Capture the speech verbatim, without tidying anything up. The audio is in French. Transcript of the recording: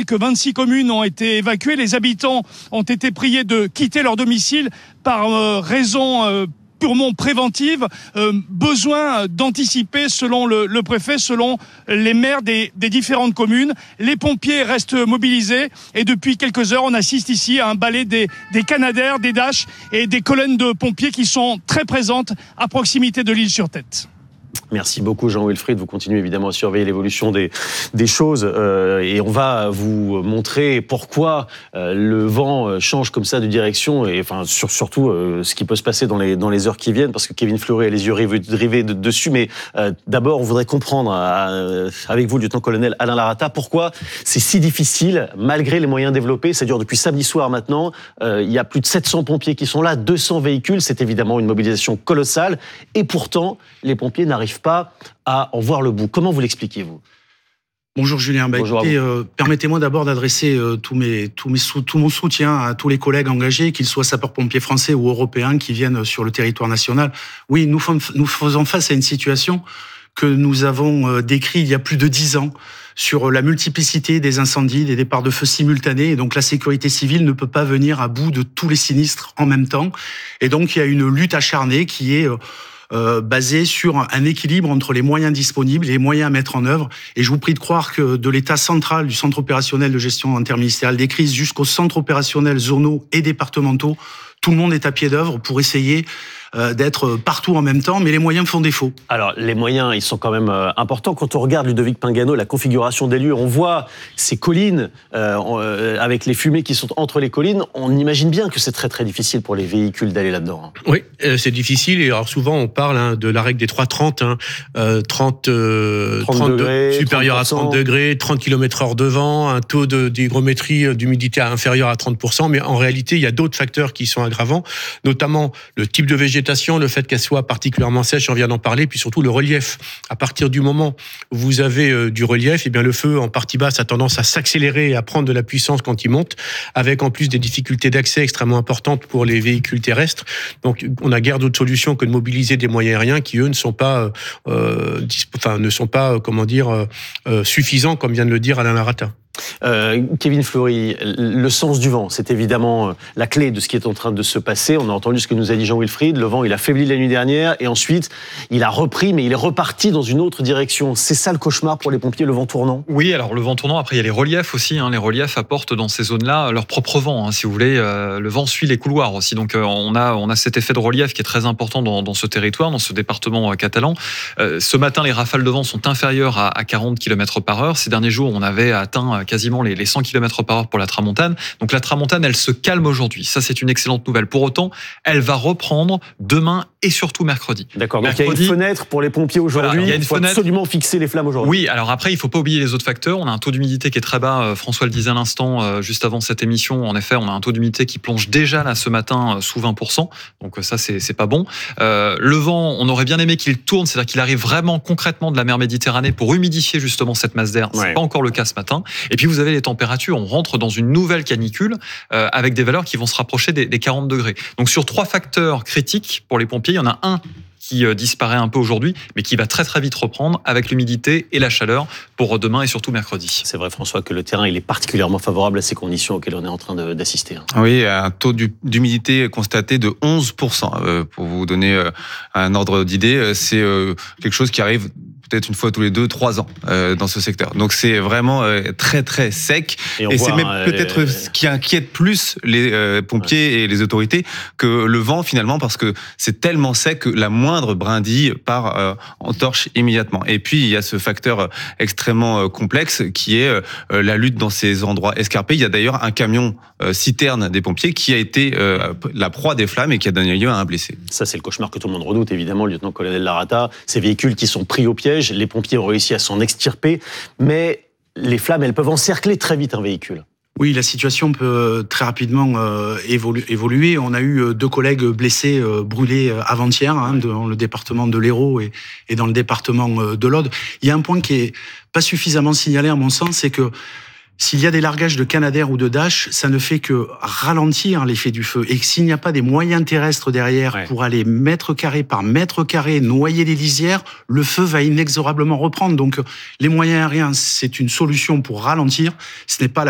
rappelle que vingt-six communes ont été évacuées. Les habitants ont été priés de quitter leur domicile par euh, raison euh, purement préventive, euh, besoin d'anticiper selon le, le préfet, selon les maires des, des différentes communes. Les pompiers restent mobilisés et depuis quelques heures, on assiste ici à un balai des, des Canadair, des Dash et des colonnes de pompiers qui sont très présentes à proximité de l'Île-sur-Tête. Merci beaucoup Jean-Wilfried, vous continuez évidemment à surveiller l'évolution des, des choses euh, et on va vous montrer pourquoi euh, le vent change comme ça de direction et enfin sur, surtout euh, ce qui peut se passer dans les, dans les heures qui viennent parce que Kevin Fleury a les yeux rivés, rivés de, dessus mais euh, d'abord on voudrait comprendre euh, avec vous le lieutenant-colonel Alain Larata pourquoi c'est si difficile malgré les moyens développés, ça dure depuis samedi soir maintenant, euh, il y a plus de sept cents pompiers qui sont là, deux cents véhicules, c'est évidemment une mobilisation colossale et pourtant les pompiers n'arrivent pas à en voir le bout. Comment vous l'expliquez-vous ? Bonjour Julien, bah, Bonjour écoutez, euh, permettez-moi d'abord d'adresser euh, tous mes, tous mes sou- tout mon soutien à tous les collègues engagés, qu'ils soient sapeurs-pompiers français ou européens qui viennent sur le territoire national. Oui, nous, nous faisons face à une situation que nous avons euh, décrite il y a plus de dix ans sur la multiplicité des incendies, des départs de feu simultanés. Et donc la sécurité civile ne peut pas venir à bout de tous les sinistres en même temps. Et donc il y a une lutte acharnée qui est... Euh, Euh, basé sur un équilibre entre les moyens disponibles et les moyens à mettre en œuvre. Et je vous prie de croire que de l'état central du centre opérationnel de gestion interministérielle des crises jusqu'aux centres opérationnels zonaux et départementaux, tout le monde est à pied d'œuvre pour essayer euh, d'être partout en même temps, mais les moyens font défaut. Alors, les moyens, ils sont quand même euh, importants. Quand on regarde, Ludovic Pingano, la configuration des lieux, on voit ces collines, euh, euh, avec les fumées qui sont entre les collines, on imagine bien que c'est très très difficile pour les véhicules d'aller là-dedans. Oui, euh, c'est difficile, et alors souvent on parle hein, de la règle des trois trente, hein, euh, trente, euh, trente trente degrés, supérieur à trente degrés, trente kilomètres heure de vent, un taux de, d'hygrométrie, d'humidité inférieur à trente pour cent, mais en réalité il y a d'autres facteurs qui sont aggravants, notamment le type de végétation, le fait qu'elle soit particulièrement sèche, on vient d'en parler, puis surtout le relief. À partir du moment où vous avez euh, du relief, eh bien le feu en partie basse a tendance à s'accélérer et à prendre de la puissance quand il monte, avec en plus des difficultés d'accès extrêmement importantes pour les véhicules terrestres. Donc on a guère d'autre solution que de mobiliser des moyens aériens qui eux ne sont pas, euh, disp- enfin ne sont pas, euh, comment dire, euh, euh, suffisants, comme vient de le dire Alain Larata. Euh, Kevin Fleury, le sens du vent, c'est évidemment la clé de ce qui est en train de se passer. On a entendu ce que nous a dit Jean-Wilfried. Le vent, il a faibli la nuit dernière et ensuite, il a repris, mais il est reparti dans une autre direction. C'est ça le cauchemar pour les pompiers, le vent tournant ? Oui, alors le vent tournant, après il y a les reliefs aussi. Hein. Les reliefs apportent dans ces zones-là leur propre vent. Hein. Si vous voulez, euh, le vent suit les couloirs aussi. Donc euh, on a on a cet effet de relief qui est très important dans, dans ce territoire, dans ce département euh, catalan. Euh, ce matin, les rafales de vent sont inférieures à, à quarante kilomètres par heure. Ces derniers jours, on avait atteint quasiment les, les cent kilomètres par heure pour la tramontane. Donc la tramontane, elle se calme aujourd'hui. Ça, c'est une excellente nouvelle. Pour autant, elle va reprendre demain et surtout mercredi. D'accord, donc mercredi, il y a une fenêtre pour les pompiers aujourd'hui. Voilà, il y a une il faut fenêtre. absolument fixer les flammes aujourd'hui. Oui, alors après, il ne faut pas oublier les autres facteurs. On a un taux d'humidité qui est très bas. François le disait à l'instant, euh, juste avant cette émission. En effet, on a un taux d'humidité qui plonge déjà là ce matin euh, sous vingt pour cent. Donc ça, c'est, c'est pas bon. Euh, le vent, on aurait bien aimé qu'il tourne, c'est-à-dire qu'il arrive vraiment concrètement de la mer Méditerranée pour humidifier justement cette masse d'air. C'est Ouais. pas encore le cas ce matin. Et puis vous avez les températures. On rentre dans une nouvelle canicule euh, avec des valeurs qui vont se rapprocher des, des quarante degrés. Donc sur trois facteurs critiques pour les pompiers, il y en a un qui euh, disparaît un peu aujourd'hui, mais qui va très très vite reprendre avec l'humidité et la chaleur pour demain et surtout mercredi. C'est vrai, François, que le terrain il est particulièrement favorable à ces conditions auxquelles on est en train de, d'assister. Oui, un taux d'humidité constaté de onze pour cent. Euh, pour vous donner euh, un ordre d'idée, c'est euh, quelque chose qui arrive peut-être une fois tous les deux, trois ans euh, dans ce secteur. Donc c'est vraiment euh, très très sec. Et, et c'est voit, même euh, peut-être euh, ce qui inquiète plus les euh, pompiers ouais. et les autorités que le vent finalement, parce que c'est tellement sec que la moindre brindille part euh, en torche immédiatement. Et puis il y a ce facteur extrêmement euh, complexe qui est euh, la lutte dans ces endroits escarpés. Il y a d'ailleurs un camion euh, citerne des pompiers qui a été euh, la proie des flammes et qui a donné lieu à un blessé. Ça c'est le cauchemar que tout le monde redoute évidemment, lieutenant-colonel Larata. Ces véhicules qui sont pris au piège, les pompiers ont réussi à s'en extirper, mais les flammes, elles peuvent encercler très vite un véhicule. Oui, la situation peut très rapidement euh, évolu- évoluer. On a eu deux collègues blessés, euh, brûlés euh, avant-hier, hein, dans le département de l'Hérault et, et dans le département euh, de l'Aude. Il y a un point qui est pas suffisamment signalé à mon sens, c'est que s'il y a des largages de Canadair ou de Dash, ça ne fait que ralentir l'effet du feu. Et que s'il n'y a pas des moyens terrestres derrière ouais. pour aller mètre carré par mètre carré noyer les lisières, le feu va inexorablement reprendre. Donc les moyens aériens, c'est une solution pour ralentir. Ce n'est pas la